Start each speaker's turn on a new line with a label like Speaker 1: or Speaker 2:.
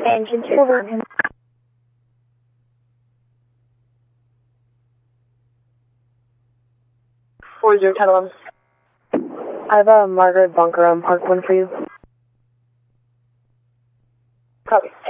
Speaker 1: Engine over.
Speaker 2: 401011.
Speaker 3: I have a Margaret Bunker Park one for you.
Speaker 2: Copy.